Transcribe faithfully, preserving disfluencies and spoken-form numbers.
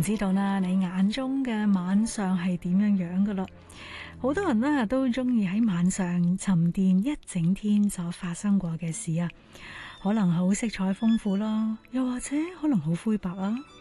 唔知道啦，你眼中嘅晚上係點樣樣噶啦？好多人呢都中意喺晚上沉澱一整天所發生過嘅事啊，可能好色彩豐富啦，又或者可能好灰白啊。